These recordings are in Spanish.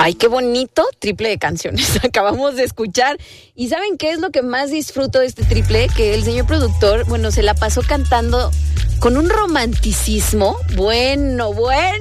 Ay, qué bonito triple de canciones acabamos de escuchar. ¿Y saben qué es lo que más disfruto de este triple? Que el señor productor, bueno, se la pasó cantando con un romanticismo. Bueno.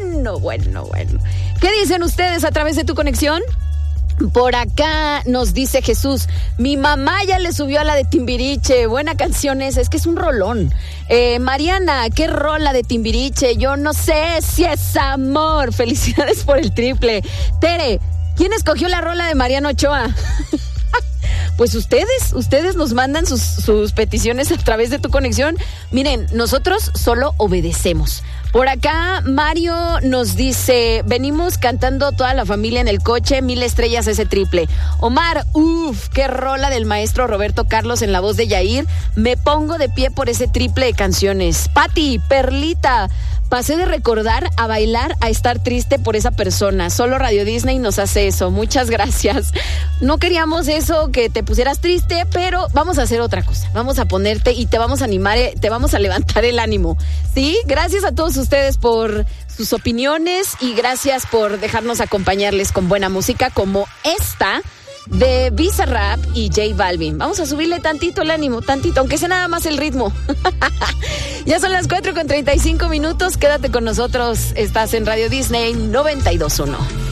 ¿Qué dicen ustedes a través de tu conexión? Por acá nos dice Jesús, mi mamá ya le subió a la de Timbiriche, buena canción esa, es que es un rolón. Mariana, qué rola de Timbiriche, yo no sé si es amor, felicidades por el triple. Tere, ¿quién escogió la rola de Mariano Ochoa? Pues ustedes nos mandan sus peticiones a través de tu conexión. Miren, nosotros solo obedecemos. Por acá Mario nos dice, venimos cantando toda la familia en el coche, 1000 estrellas ese triple. Omar, qué rola del maestro Roberto Carlos en la voz de Yair. Me pongo de pie por ese triple de canciones. Pati, Perlita, pasé de recordar a bailar a estar triste por esa persona. Solo Radio Disney nos hace eso. Muchas gracias. No queríamos eso, que te pusieras triste, pero vamos a hacer otra cosa. Vamos a ponerte y te vamos a animar, te vamos a levantar el ánimo. ¿Sí? Gracias a todos ustedes por sus opiniones y gracias por dejarnos acompañarles con buena música como esta de Bizarrap y J Balvin. Vamos a subirle tantito el ánimo, tantito, aunque sea nada más el ritmo. Ya son las 4:35. Quédate con nosotros. Estás en Radio Disney 92.1.